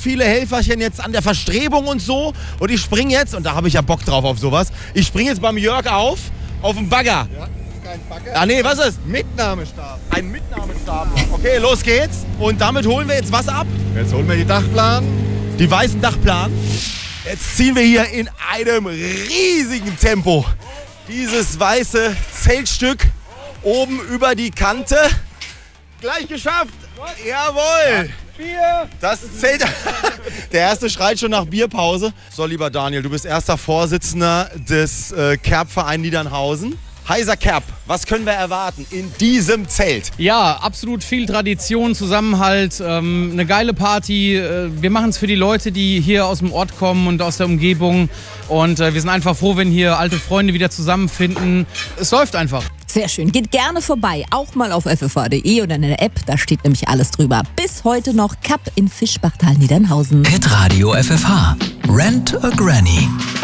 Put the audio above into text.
viele Helferchen jetzt an der Verstrebung und so. Und ich springe jetzt, und da habe ich ja Bock drauf auf sowas, ich springe jetzt beim Jörg auf den Bagger. Ja, kein Bagger. Ah nee, was ist? Mitnahmestab. Ein Mitnahmestab. Okay, los geht's. Und damit holen wir jetzt was ab? Jetzt holen wir die Dachplanen. Die weißen Dachplanen. Jetzt ziehen wir hier in einem riesigen Tempo dieses weiße Zeltstück oben über die Kante. Gleich geschafft. Jawohl. Bier. Das Zelt. Der erste schreit schon nach Bierpause. So, lieber Daniel, du bist erster Vorsitzender des Kerb-Verein Niedernhausen. Heiser Kerb, was können wir erwarten in diesem Zelt? Ja, absolut viel Tradition, Zusammenhalt, eine geile Party. Wir machen es für die Leute, die hier aus dem Ort kommen und aus der Umgebung. Und wir sind einfach froh, wenn hier alte Freunde wieder zusammenfinden. Es läuft einfach. Sehr schön. Geht gerne vorbei, auch mal auf ffv.de oder in der App, da steht nämlich alles drüber. Bis heute noch Cup in Fischbachtal Niedernhausen. Hitradio FFH. Rent a Granny.